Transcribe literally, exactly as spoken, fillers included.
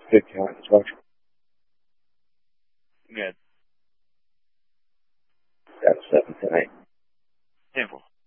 Good times. Watch. Good. Got a seven tonight. Ten four.